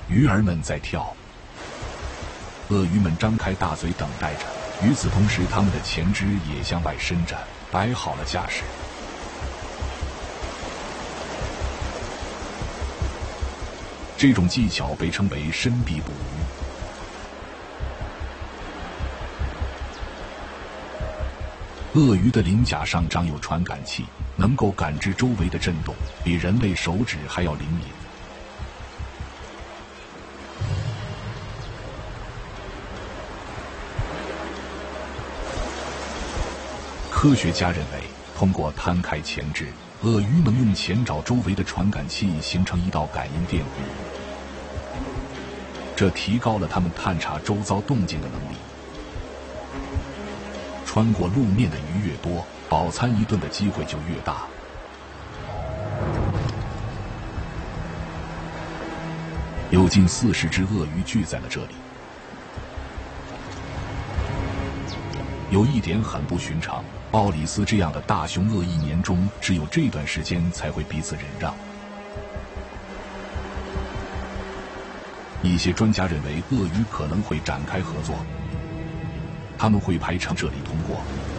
鱼儿们在跳。鳄鱼们张开大嘴等待着，与此同时，它们的前肢也向外伸展，摆好了架势。这种技巧被称为伸臂捕鱼。鳄鱼的鳞甲上长有传感器，能够感知周围的震动，比人类手指还要灵敏。科学家认为，通过摊开前肢，鳄鱼能用前爪周围的传感器形成一道感应电弧，这提高了它们探查周遭动静的能力。穿过路面的鱼越多，饱餐一顿的机会就越大。有近40只鳄鱼聚在了这里。有一点很不寻常，鲍里斯这样的大雄鳄一年中只有这段时间才会彼此忍让。一些专家认为鳄鱼可能会展开合作，他们会排成这里通过。